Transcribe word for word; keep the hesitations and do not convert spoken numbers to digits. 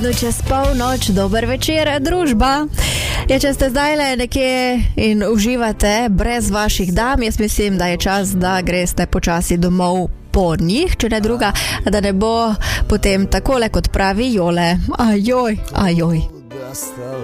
No, čez polnoč, dober večer, družba. Ja, če ste zdajle nekje in uživate brez vaših dam, jaz mislim, da je čas, da greste počasi domov po njih, če ne druga, da ne bo potem takole, kot pravi Jole. Ajoj, ajoj.